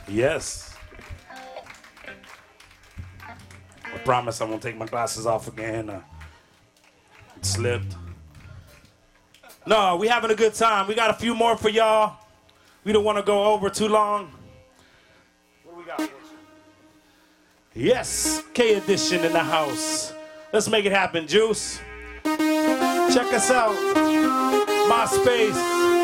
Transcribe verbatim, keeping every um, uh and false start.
Yes. I promise I won't take my glasses off again. Uh, it slipped. No, we having a good time. We got a few more for y'all. We don't want to go over too long. What do we got? Yes, K Edition in the house. Let's make it happen, Juice. Check us out. MySpace.